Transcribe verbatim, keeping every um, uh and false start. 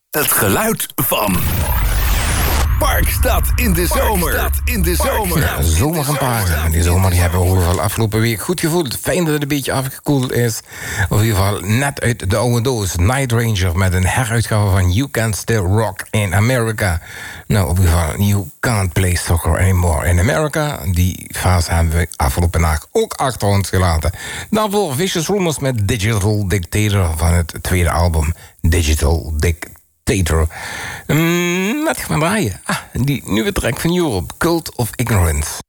Het geluid van Parkstad in de zomer. Parkstad in de zomer. Ja, zomer een paar. En die zomer die hebben we in ieder geval afgelopen week goed gevoeld. Fijn dat het een beetje afgekoeld is. Of in ieder geval net uit de oude doos. Night Ranger met een heruitgave van You Can't Still Rock in America. Nou, op ieder geval, You Can't Play Soccer Anymore in America. Die fase hebben we afgelopen nacht ook achter ons gelaten. Daarvoor Vicious Rumors met Digital Dictator van het tweede album Digital Dictator. Mm, wat gaan we draaien? Ah, die nieuwe track van Europe, Cult of Ignorance.